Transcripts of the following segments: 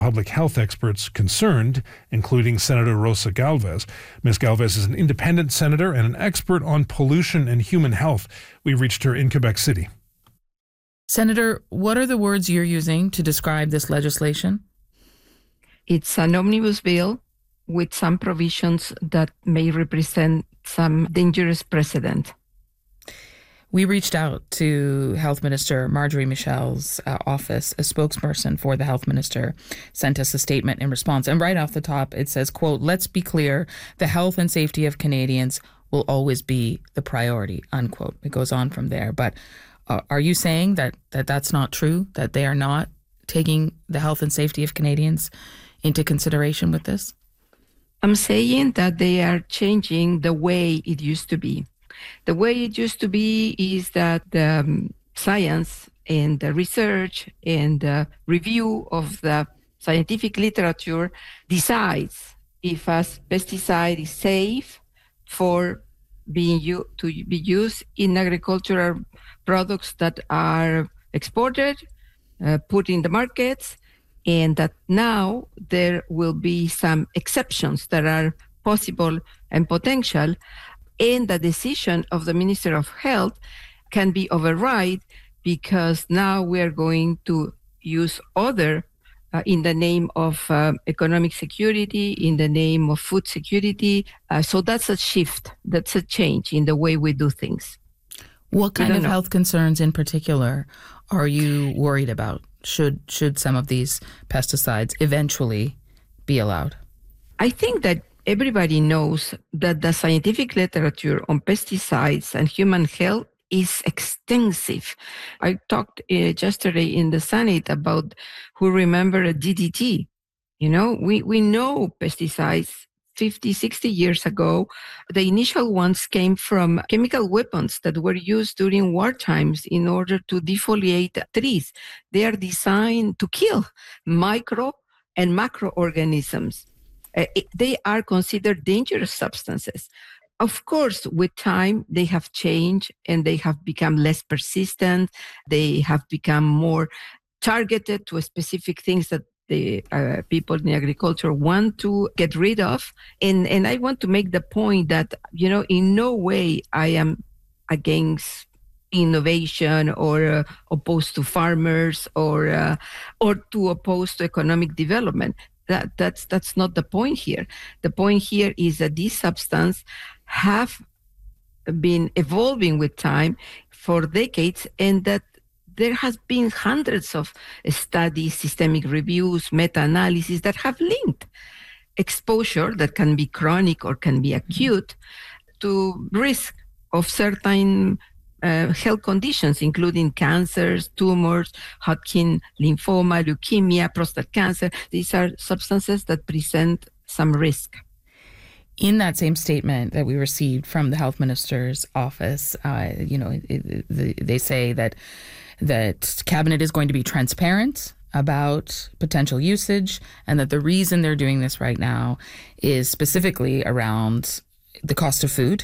public health experts concerned, including Senator Rosa Galvez. Ms. Galvez is an independent senator and an expert on pollution and human health. We reached her in Quebec City. Senator, what are the words you're using to describe this legislation? It's an omnibus bill with some provisions that may represent some dangerous precedent. We reached out to Health Minister Marjorie Michel's office. A spokesperson for the Health Minister sent us a statement in response. And right off the top, it says, quote, "Let's be clear, the health and safety of Canadians will always be the priority," unquote. It goes on from there. But are you saying that that's not true, that they are not taking the health and safety of Canadians into consideration with this? I'm saying that they are changing the way it used to be. The way it used to be is that the science and the research and the review of the scientific literature decides if a pesticide is safe for to be used in agricultural products that are exported, put in the markets, and that now there will be some exceptions that are possible and potential. And the decision of the Minister of Health can be override because now we are going to use other in the name of economic security, in the name of food security. So that's a shift. That's a change in the way we do things. What kind of health concerns in particular are you worried about? Should some of these pesticides eventually be allowed? I think that everybody knows that the scientific literature on pesticides and human health is extensive. I talked yesterday in the Senate about who remember DDT. You know, we know pesticides 50, 60 years ago. The initial ones came from chemical weapons that were used during war times in order to defoliate trees. They are designed to kill micro and macroorganisms. They are considered dangerous substances. Of course, with time, they have changed and they have become less persistent. They have become more targeted to specific things that the people in agriculture want to get rid of. And I want to make the point that, you know, in no way I am against innovation or opposed to farmers or to oppose to economic development. That's not the point here. The point here is that these substances have been evolving with time for decades, and that there has been hundreds of studies, systemic reviews, meta-analysis that have linked exposure that can be chronic or can be acute to risk of certain health conditions, including cancers, tumors, Hodgkin lymphoma, leukemia, prostate cancer. These are substances that present some risk. In that same statement that we received from the health minister's office, they say that cabinet is going to be transparent about potential usage, and that the reason they're doing this right now is specifically around the cost of food.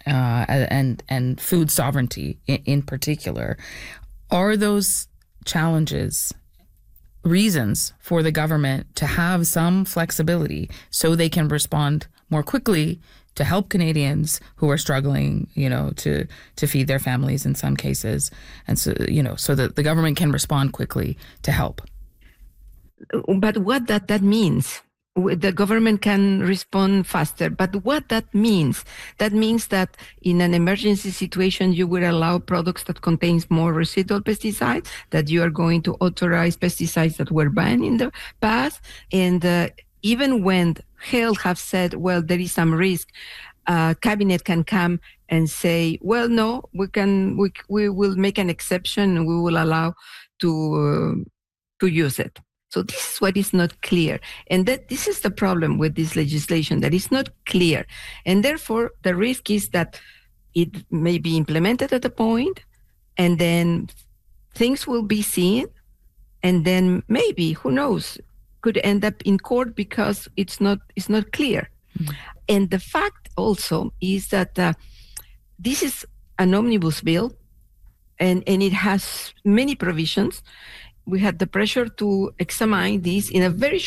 And food sovereignty in particular. Are those challenges reasons for the government to have some flexibility so they can respond more quickly to help Canadians who are struggling, to feed their families in some cases, and so that the government can respond quickly to help? But what that means? The government can respond faster. But what that means that in an emergency situation, you will allow products that contains more residual pesticides, that you are going to authorize pesticides that were banned in the past. And even when health have said, well, there is some risk, cabinet can come and say, well, no, we will make an exception and we will allow to use it. So this is what is not clear. And that this is the problem with this legislation, that it's not clear. And therefore, the risk is that it may be implemented at a point, and then things will be seen, and then maybe, who knows, could end up in court because it's not clear. Mm-hmm. And the fact also is that this is an omnibus bill, and it has many provisions. we had the pressure to examine this in a very